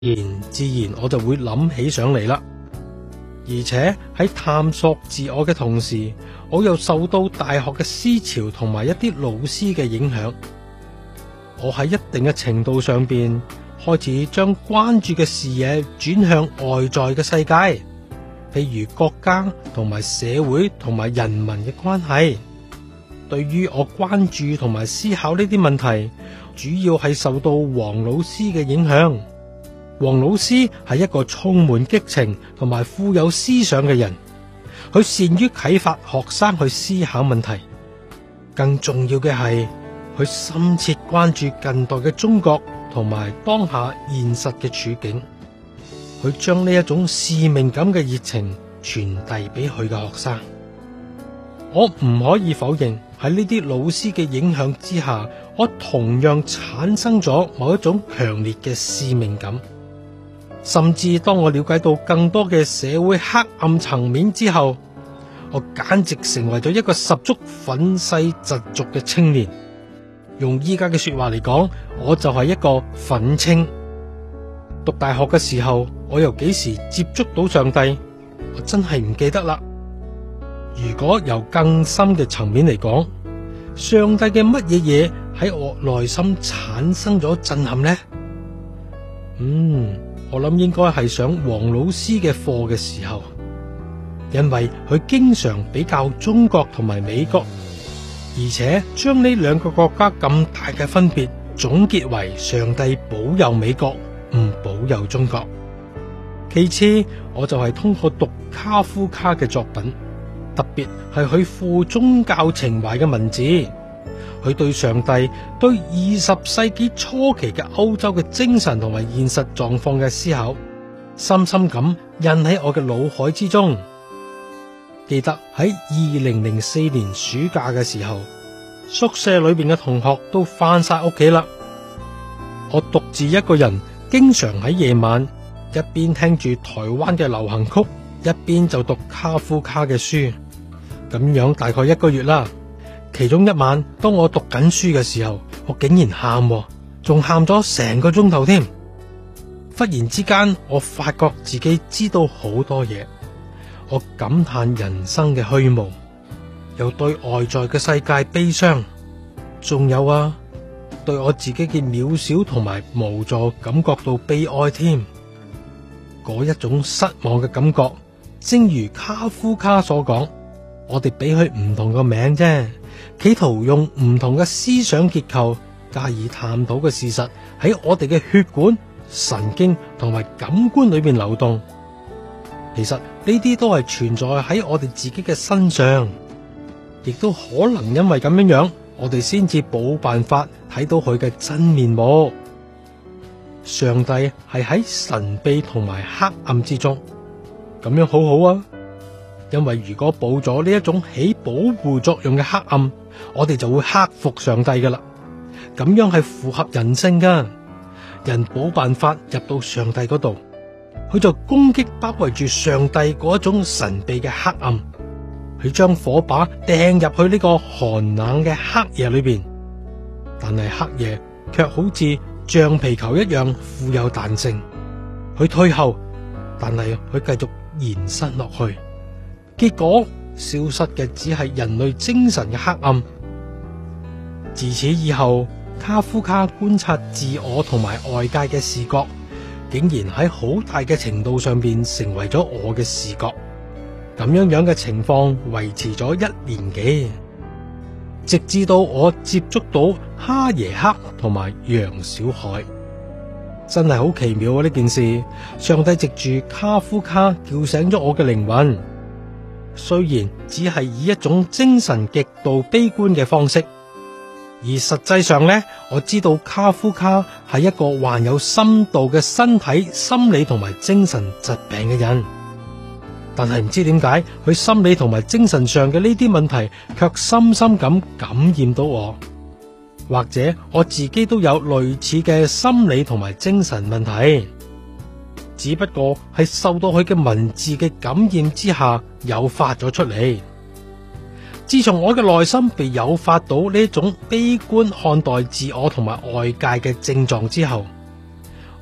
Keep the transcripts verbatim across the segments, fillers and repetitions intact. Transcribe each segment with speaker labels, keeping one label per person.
Speaker 1: 然自然我就會諗起上嚟啦。而且喺探索自我嘅同時，我又受到大學嘅思潮同埋一啲老師嘅影響。我喺一定嘅程度上邊開始將關注嘅視野轉向外在嘅世界，譬如國家同埋社會同埋人民嘅關係。對於我關注同埋思考呢啲問題，主要係受到黃老師嘅影響。黃老師係一個充滿激情同埋富有思想嘅人，佢善於啟發學生去思考問題。更重要嘅係，佢深切關注近代嘅中國同埋當下現實嘅處境。佢將呢一種使命感嘅熱情傳遞俾佢嘅學生。我唔可以否認，喺呢啲老師嘅影響之下，我同樣產生咗某一種強烈嘅使命感。甚至當我了解到更多嘅社會黑暗層面之後，我簡直成為咗一個十足憤世嫉俗嘅青年。用依家嘅說話嚟講，我就係一個憤青。讀大學嘅時候，我又幾時接觸到上帝，我真係唔記得啦。如果由更深嘅層面嚟講，上帝嘅乜嘢嘢喺我內心產生咗震撼呢？嗯，我諗應該係上黃老師嘅課嘅時候，因為佢經常比較中國同埋美國，而且將呢兩個國家咁大嘅分別總結為上帝保佑美國，唔保佑中國。其次，我就係通過讀卡夫卡嘅作品，特別係佢富宗教情懷嘅文字，佢對上帝、對二十世紀初期嘅歐洲嘅精神同埋現實狀況嘅思考，深深咁印喺我嘅腦海之中。記得喺二零零四年暑假嘅時候，宿舍裏邊嘅同學都返晒屋企啦，我獨自一個人，經常喺夜晚一邊聽住台灣嘅流行曲，一邊就讀卡夫卡嘅書，咁樣大概一個月啦。其中一晚，當我讀緊書嘅時候，我竟然喊，仲喊咗成個鐘頭添。忽然之間，我發覺自己知道好多嘢，我感嘆人生嘅虛無，又對外在嘅世界悲傷，仲有啊，對我自己嘅渺小同埋無助感覺到悲哀添。嗰一種失望嘅感覺，正如卡夫卡所講，我哋俾佢唔同個名啫，企圖用唔同嘅思想結構加以探討嘅事實喺我哋嘅血管、神經同埋感官裏邊流動。其實呢啲都係存在喺我哋自己嘅身上，亦都可能因為咁樣樣，我哋先至冇辦法睇到佢嘅真面目。上帝係喺神秘同埋黑暗之中，咁樣好好啊。因為如果冇咗呢一種起保護作用嘅黑暗，我哋就會克服上帝噶啦。咁樣係符合人性噶，人冇辦法入到上帝嗰度，佢就攻擊包圍住上帝嗰一種神秘嘅黑暗，佢將火把掟入去呢個寒冷嘅黑夜裏邊。但係黑夜卻好似橡皮球一樣富有彈性，佢退後，但係佢繼續延伸落去。結果消失嘅只係人類精神嘅黑暗。自此以後，卡夫卡觀察自我同埋外界嘅視覺，竟然喺好大嘅程度上邊成為咗我嘅視覺。咁樣樣嘅情況維持咗一年幾，直至到我接觸到哈耶克同埋楊小海。真係好奇妙啊！呢件事，上帝藉住卡夫卡叫醒咗我嘅靈魂。雖然只係以一種精神極度悲觀嘅方式，而實際上呢，我知道卡夫卡係一個患有深度嘅身體、心理同埋精神疾病嘅人，但係唔知點解佢心理同埋精神上嘅呢啲問題卻深深咁感染到我，或者我自己都有類似嘅心理同埋精神問題。只不過係受到佢嘅文字嘅感染之下，誘發咗出嚟。自從我嘅內心被誘發到呢種悲觀看待自我同埋外界嘅症狀之後，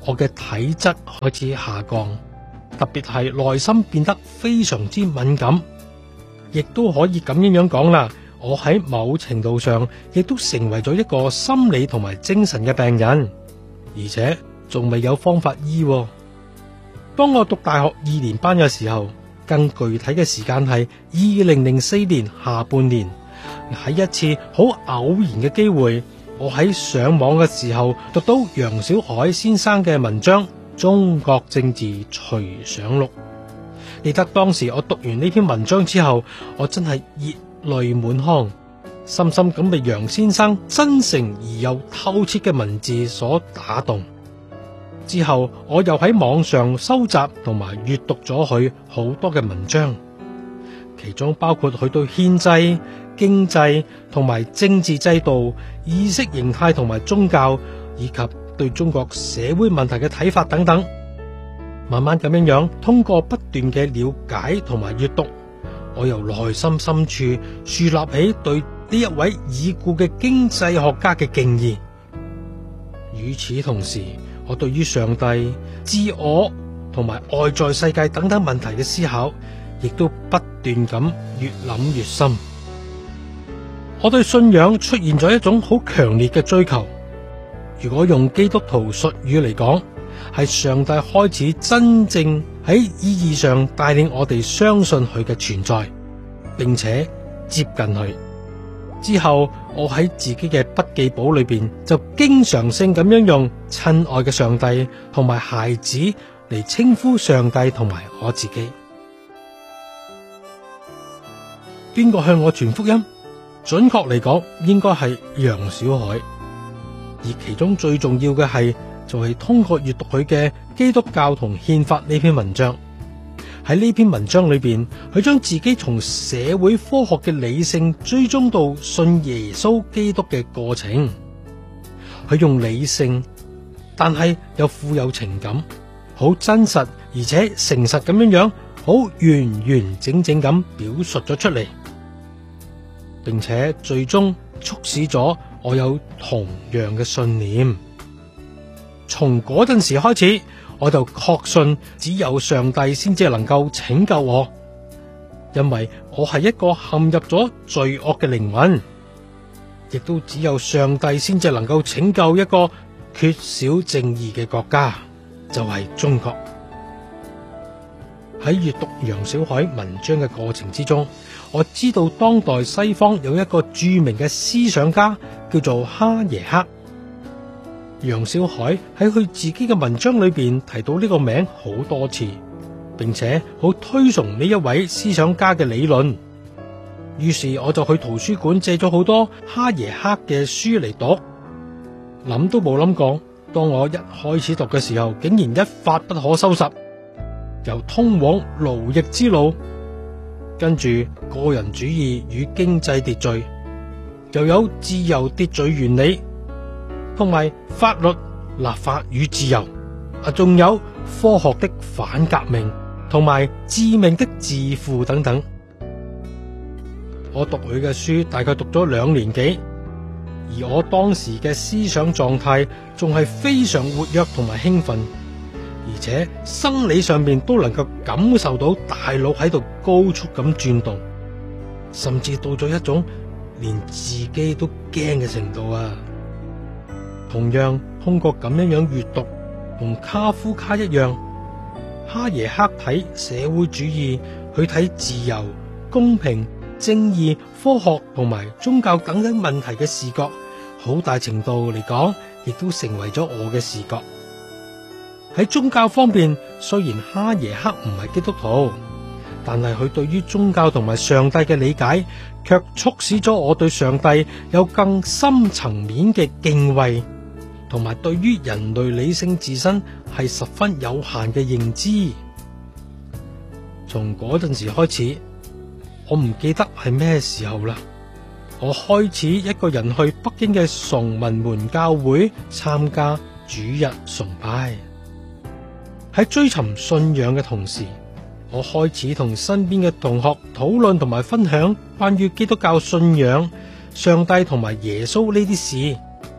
Speaker 1: 我嘅體質開始下降，特別係內心變得非常之敏感，亦都可以咁樣樣講啦。我喺某程度上亦都成為咗一個心理同埋精神嘅病人，而且仲未有方法醫。當我讀大學二年班嘅時候，更具體嘅時間係二零零四年下半年，喺一次好偶然嘅機會，我喺上網嘅時候讀到楊小海先生嘅文章《中國政治隨想錄》。記得當時我讀完呢篇文章之後，我真係熱淚滿腔，深深咁被楊先生真誠而又透徹嘅文字所打動。之後我又喺網上收集同埋閱讀咗佢好多嘅文章，其中包括佢對憲制、經濟同埋政治制度、意識形態同埋宗教，以及對中國社會問題嘅睇法等等。慢慢咁樣樣，通過不斷嘅了解同埋閱讀，我由內心深處樹立起對呢一位已故嘅經濟學家嘅敬意。與此同時，我對於上帝、自我同埋外在世界等等問題嘅思考，亦都不斷咁越諗越深。我對信仰出現咗一種好強烈嘅追求。如果用基督徒術語嚟講，係上帝開始真正喺意義上帶領我哋相信佢嘅存在，並且接近佢。之後我喺自己嘅筆記簿裏邊就經常性咁樣用親愛嘅上帝同埋孩子嚟稱呼上帝同埋我自己。邊個向我傳福音？準確嚟講，應該係楊小海。而其中最重要嘅係，就係通過閱讀佢嘅《基督教同憲法》呢篇文章。喺呢篇文章裏邊，佢將自己從社會科學嘅理性追蹤到信耶穌基督嘅過程。佢用理性，但係又富有情感，好真實而且誠實咁樣樣，好完完整整咁表述咗出嚟，並且最終促使咗我有同樣嘅信念。從嗰陣時開始，我就確信只有上帝先至能夠拯救我，因為我係一個陷入咗罪惡嘅靈魂，亦都只有上帝先至能夠拯救一個缺少正義嘅國家，就係中國。喺閱讀楊小海文章嘅過程之中，我知道當代西方有一個著名嘅思想家叫做哈耶克。楊小海喺佢自己嘅文章裏邊提到呢個名好多次，並且好推崇呢一位思想家嘅理論。於是我就去圖書館借咗好多哈耶克嘅書嚟讀，諗都冇諗過，當我一開始讀嘅時候，竟然一發不可收拾，由通往奴役之路，跟住個人主義與經濟秩序，又有自由秩序原理，同埋法律立法與自由，啊，仲有科學的反革命同埋致命的自負等等。我讀佢嘅書大概讀咗兩年幾，而我當時嘅思想狀態仲係非常活躍同埋興奮，而且生理上面都能夠感受到大腦喺度高速咁轉動，甚至到咗一種連自己都驚嘅程度啊！同樣通過咁樣樣閱讀，同卡夫卡一樣，哈耶克睇社會主義，去睇自由、公平、正義、科學同埋宗教等等問題嘅視覺，好大程度嚟講，亦都成為咗我嘅視覺。喺宗教方面，雖然哈耶克唔係基督徒，但係佢對於宗教同埋上帝嘅理解，卻促使咗我對上帝有更深層面嘅敬畏，同埋對於人類理性自身係十分有限嘅認知。從嗰陣時開始，我唔記得係咩時候啦，我開始一個人去北京嘅崇文門教會參加主日崇拜。喺追尋信仰嘅同時，我開始同身邊嘅同學討論同埋分享關於基督教信仰、上帝同埋耶穌呢啲事。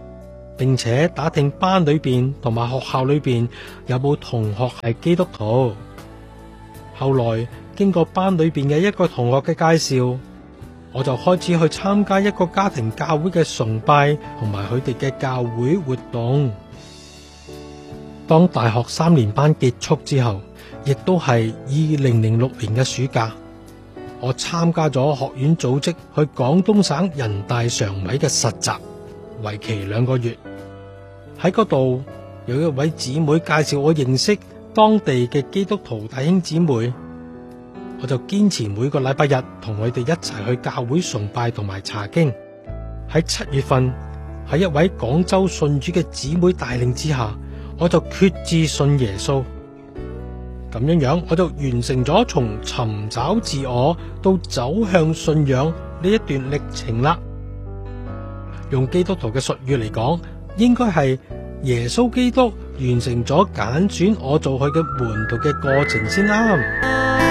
Speaker 1: 並且打聽班裏邊同埋學校裏邊有冇同學係基督徒。後來經過班裏邊嘅一個同學嘅介紹，我就開始去參加一個家庭教會嘅崇拜同埋佢哋嘅教會活動。當大學三年班結束之後，亦都係二零零六年嘅暑假，我參加咗學院組織去廣東省人大常委嘅實習，為期兩個月。喺嗰度有一位姊妹介紹我認識當地嘅基督徒弟兄姊妹，我就堅持每個禮拜日同佢哋一齊去教會崇拜同埋查經。喺七月份，喺一位廣州信主嘅姊妹帶領之下，我就決志信耶穌。咁樣樣，我就完成咗從尋找自我到走向信仰呢一段歷程啦。用基督徒嘅術語嚟講，應該係耶穌基督完成咗揀選我做佢嘅門徒嘅過程先啱。